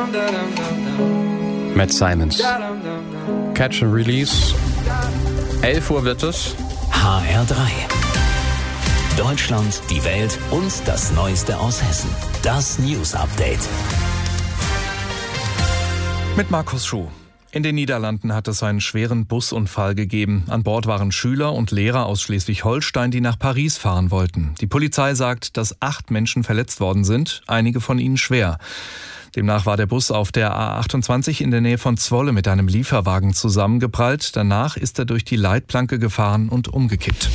Matt Simons. Catch and Release. 11 Uhr wird es. HR3. Deutschland, die Welt und das Neueste aus Hessen. Das News Update. Mit Markus Schuh. In den Niederlanden hat es einen schweren Busunfall gegeben. An Bord waren Schüler und Lehrer aus Schleswig-Holstein, die nach Paris fahren wollten. Die Polizei sagt, dass 8 Menschen verletzt worden sind, einige von ihnen schwer. Demnach war der Bus auf der A28 in der Nähe von Zwolle mit einem Lieferwagen zusammengeprallt. Danach ist er durch die Leitplanke gefahren und umgekippt.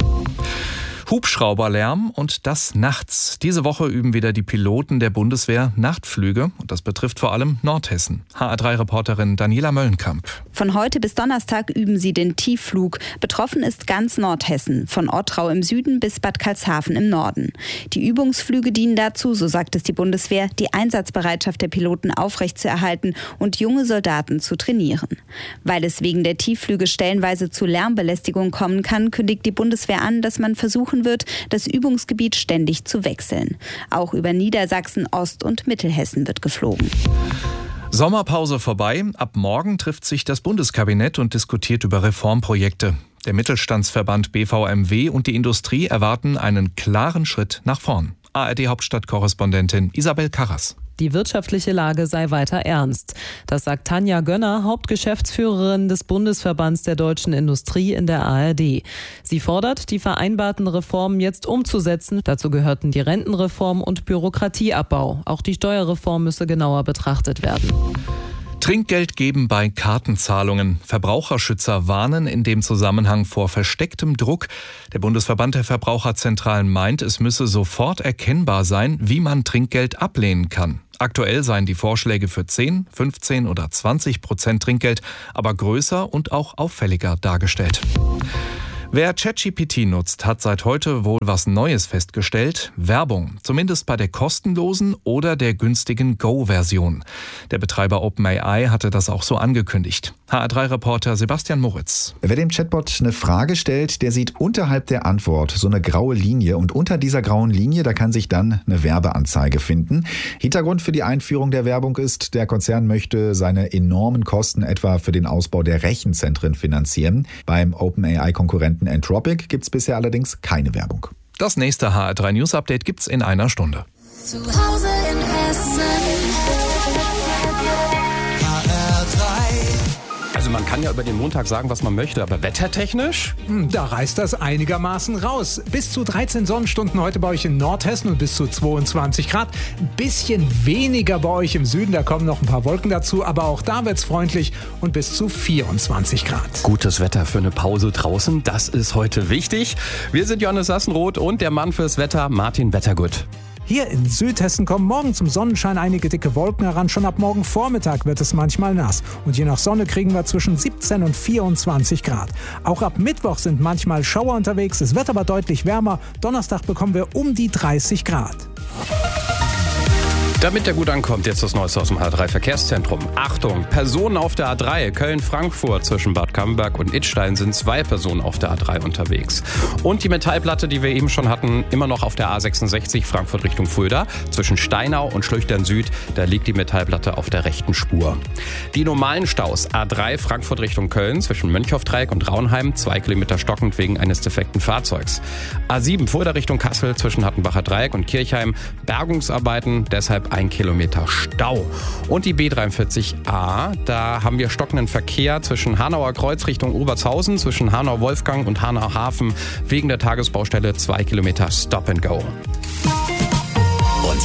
Hubschrauberlärm und das nachts. Diese Woche üben wieder die Piloten der Bundeswehr Nachtflüge. Und das betrifft vor allem Nordhessen. HR3-Reporterin Daniela Möllenkamp. Von heute bis Donnerstag üben sie den Tiefflug. Betroffen ist ganz Nordhessen, von Ottrau im Süden bis Bad Karlshafen im Norden. Die Übungsflüge dienen dazu, so sagt es die Bundeswehr, die Einsatzbereitschaft der Piloten aufrechtzuerhalten und junge Soldaten zu trainieren. Weil es wegen der Tiefflüge stellenweise zu Lärmbelästigung kommen kann, kündigt die Bundeswehr an, dass man versuchen wird, das Übungsgebiet ständig zu wechseln. Auch über Niedersachsen, Ost- und Mittelhessen wird geflogen. Sommerpause vorbei. Ab morgen trifft sich das Bundeskabinett und diskutiert über Reformprojekte. Der Mittelstandsverband BVMW und die Industrie erwarten einen klaren Schritt nach vorn. ARD-Hauptstadtkorrespondentin Isabel Karras. Die wirtschaftliche Lage sei weiter ernst. Das sagt Tanja Gönner, Hauptgeschäftsführerin des Bundesverbands der deutschen Industrie in der ARD. Sie fordert, die vereinbarten Reformen jetzt umzusetzen. Dazu gehörten die Rentenreform und Bürokratieabbau. Auch die Steuerreform müsse genauer betrachtet werden. Trinkgeld geben bei Kartenzahlungen. Verbraucherschützer warnen in dem Zusammenhang vor verstecktem Druck. Der Bundesverband der Verbraucherzentralen meint, es müsse sofort erkennbar sein, wie man Trinkgeld ablehnen kann. Aktuell seien die Vorschläge für 10, 15 oder 20% Trinkgeld aber größer und auch auffälliger dargestellt. Wer ChatGPT nutzt, hat seit heute wohl was Neues festgestellt. Werbung, zumindest bei der kostenlosen oder der günstigen Go-Version. Der Betreiber OpenAI hatte das auch so angekündigt. HR3-Reporter Sebastian Moritz. Wer dem Chatbot eine Frage stellt, der sieht unterhalb der Antwort so eine graue Linie. Und unter dieser grauen Linie, da kann sich dann eine Werbeanzeige finden. Hintergrund für die Einführung der Werbung ist, der Konzern möchte seine enormen Kosten etwa für den Ausbau der Rechenzentren finanzieren. Beim OpenAI-Konkurrenten Anthropic gibt es bisher allerdings keine Werbung. Das nächste HR3 News Update gibt's in einer Stunde. Zu Hause in Hessen. Also man kann ja über den Montag sagen, was man möchte, aber wettertechnisch? Da reißt das einigermaßen raus. Bis zu 13 Sonnenstunden heute bei euch in Nordhessen und bis zu 22 Grad. Ein bisschen weniger bei euch im Süden, da kommen noch ein paar Wolken dazu, aber auch da wird's freundlich und bis zu 24 Grad. Gutes Wetter für eine Pause draußen, das ist heute wichtig. Wir sind Johannes Sassenroth und der Mann fürs Wetter, Martin Wettergut. Hier in Südhessen kommen morgen zum Sonnenschein einige dicke Wolken heran. Schon ab morgen Vormittag wird es manchmal nass. Und je nach Sonne kriegen wir zwischen 17 und 24 Grad. Auch ab Mittwoch sind manchmal Schauer unterwegs. Es wird aber deutlich wärmer. Donnerstag bekommen wir um die 30 Grad. Damit der gut ankommt, jetzt das Neueste aus dem HR3-Verkehrszentrum. Achtung, Personen auf der A3, Köln-Frankfurt zwischen Bad Camberg und Idstein sind 2 Personen auf der A3 unterwegs. Und die Metallplatte, die wir eben schon hatten, immer noch auf der A66 Frankfurt Richtung Fulda. Zwischen Steinau und Schlüchtern Süd, da liegt die Metallplatte auf der rechten Spur. Die normalen Staus, A3 Frankfurt Richtung Köln zwischen Mönchhofdreieck und Raunheim, 2 Kilometer stockend wegen eines defekten Fahrzeugs. A7 Fulda Richtung Kassel zwischen Hattenbacher Dreieck und Kirchheim, Bergungsarbeiten, deshalb 1 Kilometer Stau. Und die B43a, da haben wir stockenden Verkehr zwischen Hanauer Kreuz Richtung Obertshausen, zwischen Hanau Wolfgang und Hanau Hafen wegen der Tagesbaustelle 2 Kilometer Stop and Go.